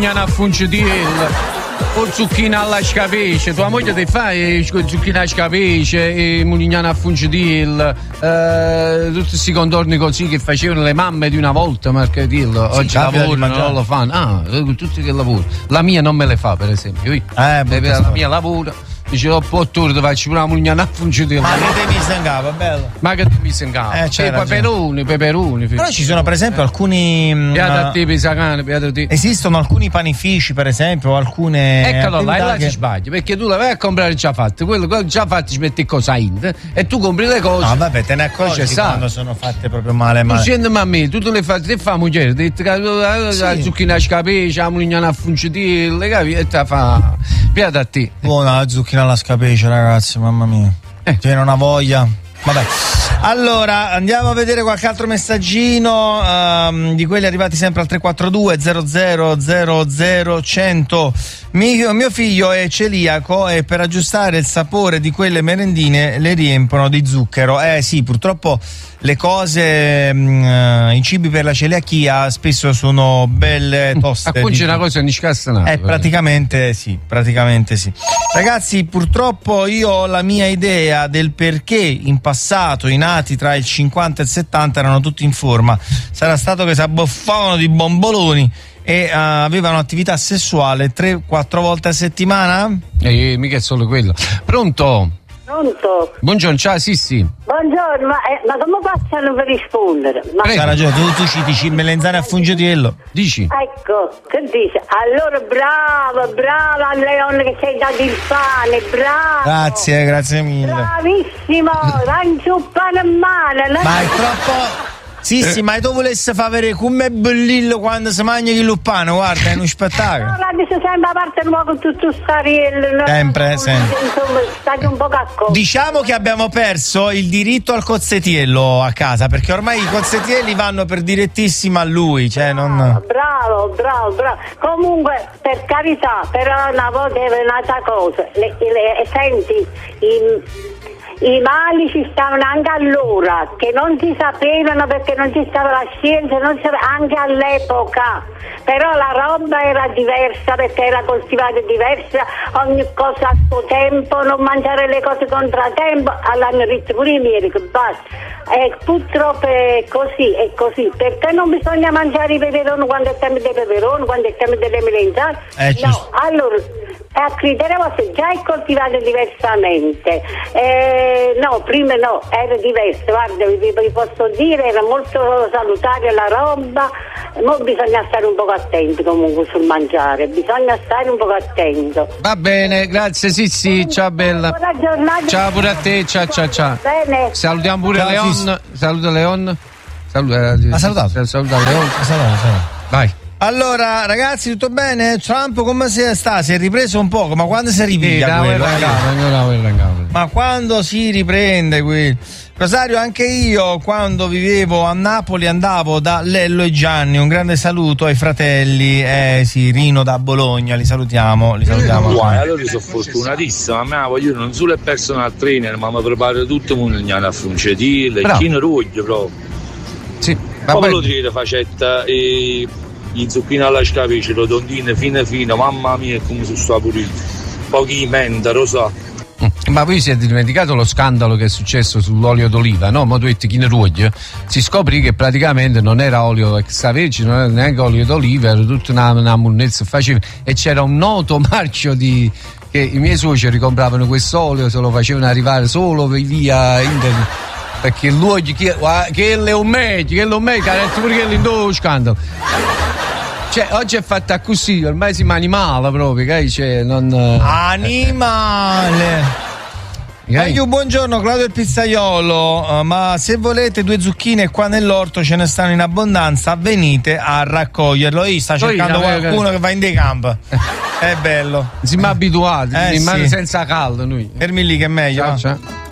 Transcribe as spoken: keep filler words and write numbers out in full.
mulignana a fungitiello. O zucchina alla scapice, tua moglie ti fa eh, zucchina alla scapice, e mulignana a fungitiello, eh, tutti questi contorni così che facevano le mamme di una volta, ma che dirlo, sì, oggi lavorano, non lo fanno. Ah, tutti che lavorano. La mia non me le fa, per esempio. Io, eh, la mia lavora. Dice, oh, po' tu ti faccio una mulignana a fungitiello. Ma che ti mise in capo, bello. Ma che ti mise in capo? Eh, e peperoni, peperoni. Però ci sono per esempio eh. alcuni Beata a te, pisacane, beata a te. Esistono alcuni panifici per esempio, alcune eccolo là, e là che... ci sbagli, perché tu la vai a comprare già fatte, quello, quello già fatti ci metti cosa in e tu compri le cose. No vabbè, te ne accorgi quando sono fatte proprio male, male. Tu scendi a me, tu te le fai, te fa moglie, ti la zucchina a scapice, la mulignana a fungitiello, capi? E te fa beata a te. Buona la zucchina alla scapice, ragazzi, mamma mia. Eh. Tiene una voglia. Vabbè. Allora, andiamo a vedere qualche altro messaggino um, di quelli arrivati sempre al tre quattro due zero zero zero zero cento. Mio, mio figlio è celiaco e per aggiustare il sapore di quelle merendine le riempiono di zucchero. Eh sì, purtroppo le cose, mh, i cibi per la celiachia spesso sono belle toste. Ma c'è una cosa non scassa. Eh, praticamente sì, praticamente sì. Ragazzi, purtroppo io ho la mia idea del perché in passato i nati tra il cinquanta e il settanta erano tutti in forma. Sarà stato che si abboffavano di bomboloni e uh, avevano attività sessuale tre quattro volte a settimana? Eh, mica è solo quello. Pronto? Pronto? Buongiorno, ciao, sì, sì. Buongiorno, ma, eh, ma come facciano per rispondere? Ma... Hai ragione, tu, tu citi cimmelenzane a fungitiello. Dici? Ecco, che dice? Allora bravo, bravo Leone che ci hai dato il pane, bravo. Grazie, grazie mille. Bravissimo, lanci un pane a mano. Ma è troppo... Sì, sì, ma tu volessi far vedere come bellillo quando si mangia il luppano, guarda, è uno spettacolo. No, la dice sempre a parte nuovo con tutto stariello. Sempre, sempre. Insomma, state un po' cacco. Diciamo che abbiamo perso il diritto al cozzetiello a casa, perché ormai i cozzetielli vanno per direttissima a lui, cioè non... Bravo, bravo, bravo. Comunque, per carità, però una volta è un'altra cosa. Le, le, senti, i... I mali ci stavano anche allora, che non si sapevano perché non ci stava la scienza, non si sapeva, anche all'epoca. Però la roba era diversa perché era coltivata diversa, ogni cosa a suo tempo, non mangiare le cose contratempo, all'hanno detto pure i miei che basta. E purtroppo è così, è così. Perché non bisogna mangiare i peperoni quando è tempo dei peperoni, quando è tempo delle melanzane? Eh, no, allora... a criterio vostro già è coltivato diversamente, eh, no, prima no, era diverso, guarda, vi, vi posso dire, era molto salutare la roba, ma bisogna stare un po' attenti comunque sul mangiare, bisogna stare un po' attento. Va bene, grazie, sì sì, ciao bella. Buona giornata. Ciao pure a te, ciao ciao ciao. Bene. Salutiamo pure Ciao, Leon, sì. saluta Leon. Saluta, ha salutato? Saluta Leon. Vai. Allora, ragazzi, tutto bene? Trump come si sta? Si è ripreso un poco, ma quando si ripiglia Sì, quello? quello, ma quando si riprende qui? Rosario, anche io quando vivevo a Napoli andavo da Lello e Gianni, un grande saluto ai fratelli, eh sì, Rino da Bologna, li salutiamo, li salutiamo. Guai, allora io sono fortunatissimo, a me voglio non solo il personal trainer, ma mi preparo tutto un a fungetiello, chi ne ruglio proprio. Sì, come lo dire facetta e gli zucchini alla scapice, rotondine fine fine, mamma mia come sono stato pulito, pochi menta, lo so. Ma poi si è dimenticato lo scandalo che è successo sull'olio d'oliva, no? Ma tu hai detto chi ne ruogli, si scoprì che praticamente non era olio extravergine, non era neanche olio d'oliva, era tutta una, una munnezza faceva, e c'era un noto marchio di che i miei suoceri compravano questo olio, se lo facevano arrivare solo via internet, perché l'olio che, che è un meglio, che è un meglio, che ha detto pure che è in scandalo. Cioè, oggi è fatta così, ormai si animale proprio, che cioè, non... Animale! Io, buongiorno, Claudio il pizzaiolo, uh, ma se volete due zucchine qua nell'orto ce ne stanno in abbondanza, venite a raccoglierlo. Io sta cercando Poi, qualcuno che... che va in dei camp. È bello. Siamo abituati, eh, sì. Senza caldo noi. Fermi lì che è meglio. Ciao, ciao.